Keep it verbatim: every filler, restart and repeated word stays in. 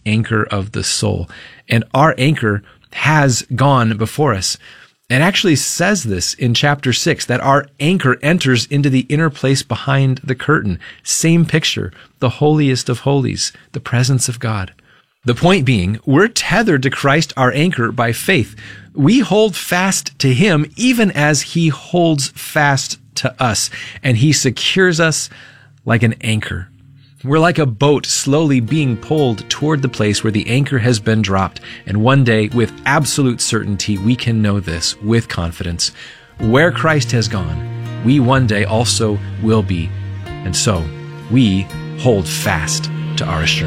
anchor of the soul. And our anchor has gone before us. It actually says this in chapter six, that our anchor enters into the inner place behind the curtain. Same picture, the holiest of holies, the presence of God. The point being, we're tethered to Christ, our anchor, by faith. We hold fast to him even as he holds fast to us, and he secures us like an anchor. We're like a boat slowly being pulled toward the place where the anchor has been dropped. And one day, with absolute certainty, we can know this with confidence. Where Christ has gone, we one day also will be. And so, we hold fast to our assurance.